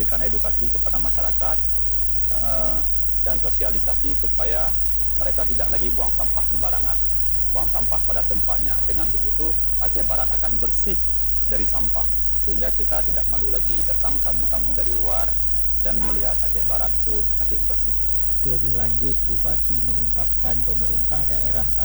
memberikan edukasi kepada masyarakat dan sosialisasi supaya mereka tidak lagi buang sampah sembarangan, buang sampah pada tempatnya. Dengan begitu Aceh Barat akan bersih dari sampah, sehingga kita tidak malu lagi datang tamu-tamu dari luar dan melihat Aceh Barat itu nanti bersih. Lebih lanjut, Bupati mengungkapkan pemerintah daerah saat